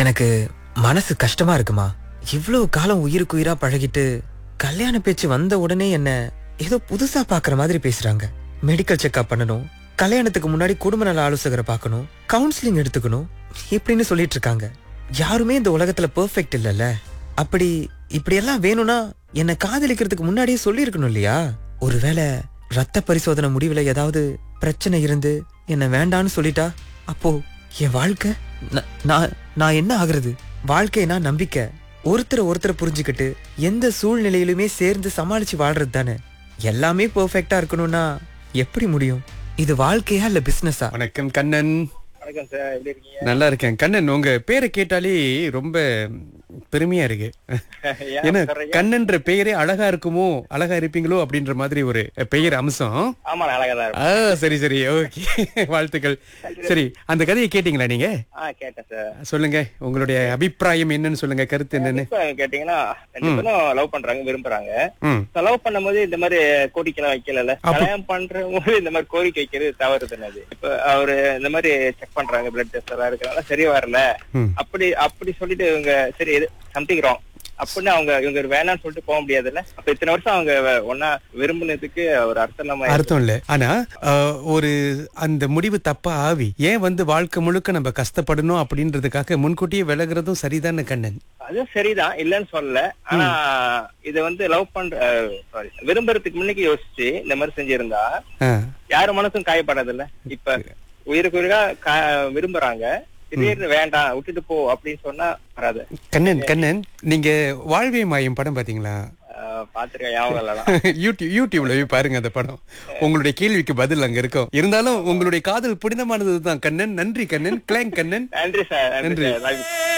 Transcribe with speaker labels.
Speaker 1: எனக்கு மனசு கஷ்டமா இருக்குமா. இவ்வளவு காலம் உயிருக்கு உயிரா பழகிட்டு கல்யாண பேச்சு வந்த உடனே என்ன ஏதோ புதுசா பாக்குற மாதிரி பேசுறாங்க. மெடிக்கல் செக்அப் பண்ணணும், கல்யாணத்துக்கு முன்னாடி குடும்ப நல ஆலோசகரை பார்க்கணும், கவுன்சிலிங் எடுத்துக்கணும் இப்படின்னு சொல்லிட்டு இருக்காங்க. யாருமே இந்த உலகத்துல பெர்ஃபெக்ட் இல்லல்ல. அப்படி இப்படி எல்லாம் வேணும்னா என்ன காதலிக்கிறதுக்கு முன்னாடியே சொல்லி இருக்கணும் இல்லையா? ஒருவேளை ரத்த பரிசோதனை முடிவுல ஏதாவது பிரச்சனை இருந்து என்ன வேண்டான்னு சொல்லிட்டா அப்போ என் வாழ்க்கை நான் என்ன ஆகுறது? வாழ்க்கைனா நம்பிக்கை, ஒருத்தரை புரிஞ்சுக்கிட்டு எந்த சூழ்நிலையிலுமே சேர்ந்து சமாளிச்சு வாழ்றது தானே. எல்லாமே பெர்ஃபெக்ட்டா இருக்கணும்னா எப்படி முடியும்? இது வாழ்க்கையா இல்ல பிசினஸா?
Speaker 2: வணக்கம் கண்ணன்.
Speaker 3: வணக்கம் சார், எப்படி இருக்கீங்க?
Speaker 2: நல்லா இருக்கேன் கண்ணன். உங்க பேரை கேட்டாலே ரொம்ப பெருமையா இருக்கு. ஏன்னா கண்ணன்ற பெயரே அழகா இருக்குமோ, அழகா இருப்பீங்களோ அப்படின்ற மாதிரி ஒரு பெயர் அம்சம்.
Speaker 3: ஆமா, அழகா தான் இருக்கும்.
Speaker 2: சரி சரி, ஓகே, வாழ்த்துக்கள். சரி, அந்த கதையை கேட்டீங்களா நீங்க?
Speaker 3: கேட்டேன் சார்.
Speaker 2: சொல்லுங்க, உங்களுடைய அபிப்பிராயம் என்னன்னு சொல்லுங்க, கருத்து என்னன்னு.
Speaker 3: கேட்டீங்கன்னா ரெண்டு பேரும் லவ் பண்றாங்க, விரும்புறாங்க. லவ் பண்ணும்போது இந்த மாதிரி கோரிக்கைலாம் வைக்கல. கல்யாணம் பண்றவங்க இந்த மாதிரி கோரிக்கை வைக்கிறது தவறு தானே. இப்ப அவரு இந்த மாதிரி செக் பண்றாங்க, பிளட் டெஸ்ட் எல்லாம் இருக்கனால சரி வரல, அப்படி சொல்லிட்டு இவங்க சரி சம்திங் ராங் அப்படின்னு இவங்க வேணாம்னு சொல்லிட்டு போக முடியாதுல்ல. அப்ப இத்தனை வருஷம் அவங்க ஒன்னா விரும்பினதுக்கு ஒரு அர்த்தம்
Speaker 2: இல்ல. ஆனா ஒரு அந்த முடிவு தப்பா ஆவி ஏன் வாழ்க்கை முழுக்க நம்ம கஷ்டப்படணும் அப்படின்றதுக்காக முன்கூட்டியே விலகுறதும் சரிதானே கண்ணன்?
Speaker 3: அதுவும் சரிதான், இல்லன்னு சொல்லல. ஆனா இத லவ் சாரி விரும்புறதுக்கு முன்னுக்கு யோசிச்சு இந்த மாதிரி செஞ்சிருந்தா யாரு மனசும் காயப்படாதுல்ல. இப்ப உயிருக்கு உயிரா விரும்புறாங்க, திடீர்னு வேண்டாம் விட்டுட்டு போ அப்படின்னு சொன்னா வராது.
Speaker 2: கண்ணன், நீங்க வாழ்வே மாயம் படம் பாத்தீங்களா?
Speaker 3: பாத்துருக்கேன்,
Speaker 2: யூடியூப்ல போய் பாருங்க அந்த படம். உங்களுடைய கேள்விக்கு பதில் அங்க இருக்கும். இருந்தாலும் உங்களுடைய காதல் புனிதமானதுதான் கண்ணன். நன்றி கண்ணன். கிளாங் கண்ணன்.
Speaker 3: நன்றி சார், நன்றி.